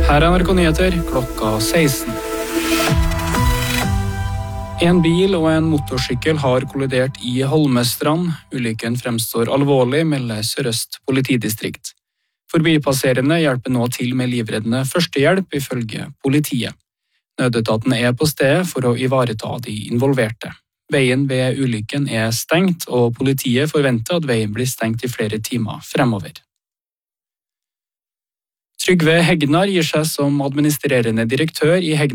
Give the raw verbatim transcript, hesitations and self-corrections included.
Her er N R K Nyheter klokka seksten. En bil og en motorsykkel har kollidert i Holmestrand. Ulykken fremstår alvorlig, melder Sør-Øst politidistrikt. Forbipasserende hjelper nå til med livreddende førstehjelp, ifølge politiet. Nødetaten er på stedet for å ivareta de involverte. Veien ved ulykken er stengt, og politiet forventer at veien blir stengt i flere timer fremover. Trygve Hegnar gir seg som administrerende direktør i Hegnar